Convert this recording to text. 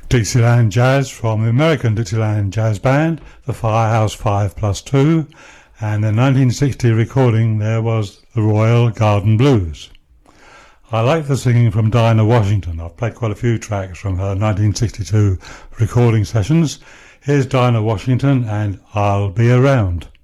Dixieland Jazz from the American Dixieland Jazz Band, the Firehouse 5+2, and the 1960 recording there was the Royal Garden Blues. I like the singing from Dinah Washington. I've played quite a few tracks from her 1962 recording sessions. Here's Dinah Washington and I'll Be Around.